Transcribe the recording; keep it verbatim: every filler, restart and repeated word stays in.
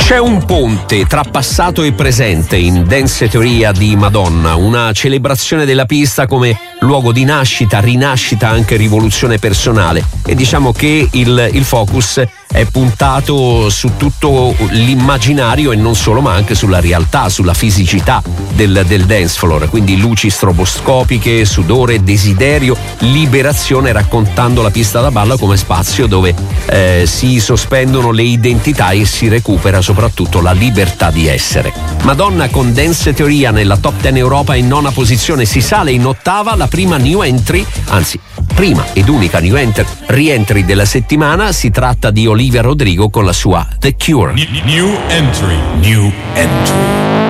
C'è un ponte tra passato e presente in Dance Teoria di Madonna, una celebrazione della pista come luogo di nascita, rinascita, anche rivoluzione personale, e diciamo che il, il focus è puntato su tutto l'immaginario e non solo, ma anche sulla realtà, sulla fisicità del, del dance floor, quindi luci stroboscopiche, sudore, desiderio, liberazione, raccontando la pista da ballo come spazio dove eh, si sospendono le identità e si recupera soprattutto la libertà di essere. Madonna con Dance Teoria nella top dieci Europa in nona posizione, si sale in ottava, la prima new entry, anzi prima ed unica new entry, rientry della settimana, si tratta di Olivia Rodrigo con la sua The Cure. New entry, new entry.